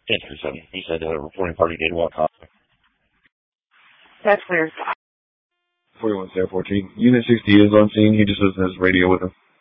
1037. He said reporting party did walk off. That's clear. 41 Sarah 14. Unit 60 is on scene. He just doesn't have his radio with him.